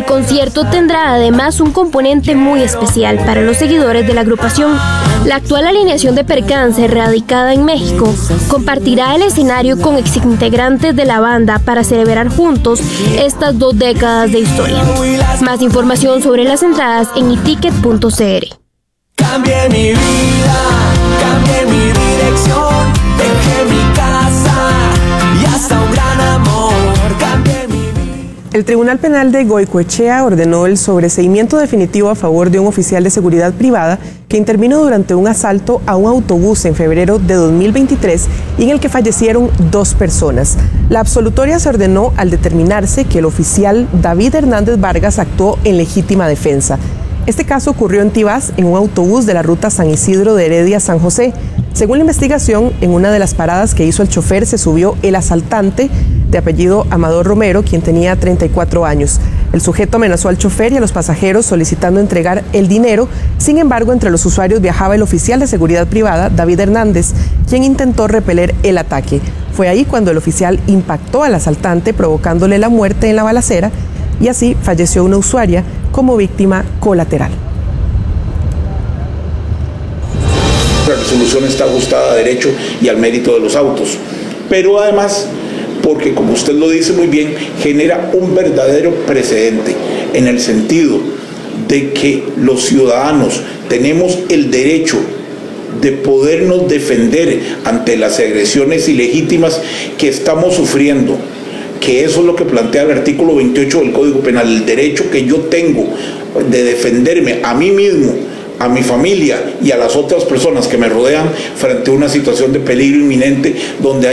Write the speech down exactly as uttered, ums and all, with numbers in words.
El concierto tendrá además un componente muy especial para los seguidores de la agrupación. La actual alineación de Percance, radicada en México, compartirá el escenario con exintegrantes de la banda para celebrar juntos estas dos décadas de historia. Más información sobre las entradas en i ticket punto c r. Cambié mi vida, cambié mi dirección, dejé mi casa y hasta un gran amor, cambié mi vida. El Tribunal Penal de Goicoechea ordenó el sobreseimiento definitivo a favor de un oficial de seguridad privada que intervino durante un asalto a un autobús en febrero de dos mil veintitrés y en el que fallecieron dos personas. La absolutoria se ordenó al determinarse que el oficial David Hernández Vargas actuó en legítima defensa. Este caso ocurrió en Tibás, en un autobús de la ruta San Isidro de Heredia a San José. Según la investigación, en una de las paradas que hizo el chofer se subió el asaltante de apellido Amador Romero, quien tenía treinta y cuatro años. El sujeto amenazó al chofer y a los pasajeros solicitando entregar el dinero. Sin embargo, entre los usuarios viajaba el oficial de seguridad privada, David Hernández, quien intentó repeler el ataque. Fue ahí cuando el oficial impactó al asaltante, provocándole la muerte en la balacera, y así falleció una usuaria como víctima colateral. La resolución está ajustada a derecho y al mérito de los autos, pero además porque, como usted lo dice muy bien, genera un verdadero precedente en el sentido de que los ciudadanos tenemos el derecho de podernos defender ante las agresiones ilegítimas que estamos sufriendo, que eso es lo que plantea el artículo veintiocho del Código Penal, el derecho que yo tengo de defenderme a mí mismo, a mi familia y a las otras personas que me rodean frente a una situación de peligro inminente donde hay